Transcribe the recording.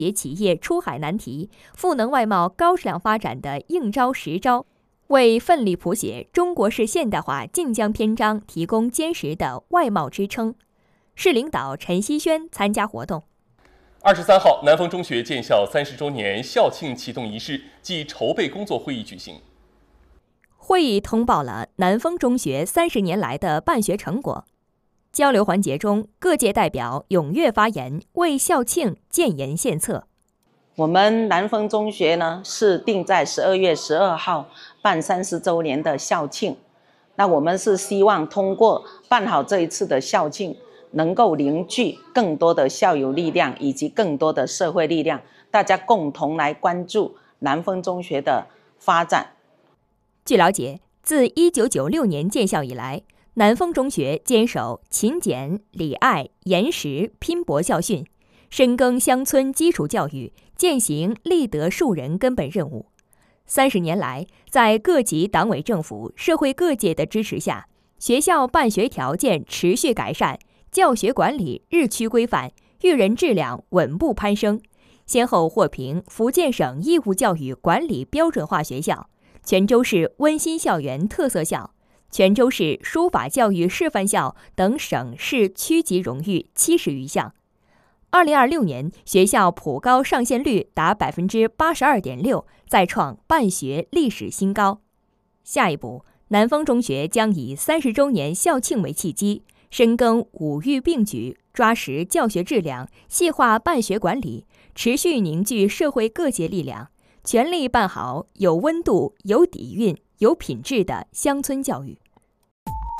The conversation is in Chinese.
学企业出海难题、赋能外贸高质量发展的应招实招，为奋力谱写中国式现代化晋江篇章提供坚实的外贸支撑。市领导陈锡轩参加活动。 23号，南丰中学建校30周年校庆启动仪式暨筹备工作会议举行。 会议通报了南丰中学30年来的办学成果。交流环节中，各界代表踊跃发言，为校庆建言献策。 我们南丰中学呢是定在12月12号办30周年的校庆。那我们是希望通过办好这一次的校庆，能够凝聚更多的校友力量以及更多的社会力量，大家共同来关注南丰中学的发展。 据了解，自1996年建校以来，南丰中学坚守勤俭、礼爱、严实、拼搏校训，深耕乡村基础教育，践行立德树人根本任务。30年来，在各级党委政府、社会各界的支持下，学校办学条件持续改善，教学管理日趋规范，育人质量稳步攀升，先后获评福建省义务教育管理标准化学校、泉州市温馨校园特色校、泉州市书法教育示范校等省市区级荣誉70余项。2026年，学校普高上线率达82.6%，再创办学历史新高。下一步，南丰中学将以30周年校庆为契机，深耕五育并举，抓实教学质量，细化办学管理，持续凝聚社会各界力量，全力办好有温度、有底蕴、有品质的乡村教育。